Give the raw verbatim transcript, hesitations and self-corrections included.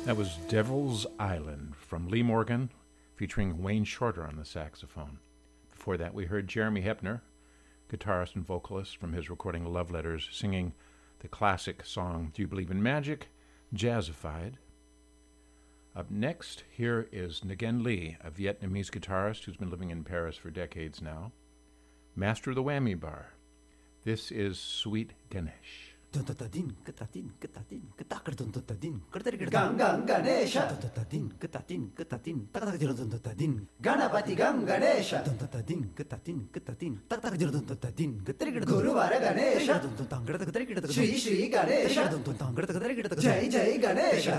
That was Devil's Island from Lee Morgan, featuring Wayne Shorter on the saxophone. Before that, we heard Jeremy Hepner, guitarist and vocalist from his recording Love Letters, singing the classic song Do You Believe in Magic, jazzified. Up next, here is Nguyen Lee, a Vietnamese guitarist who's been living in Paris for decades now, master of the whammy bar. This is Sweet Ganesh. Gang Gang Ganesha Ganapati Gang Ganesha Guruvara Ganesha Shri Shri Ganesha Jai Jai Ganesha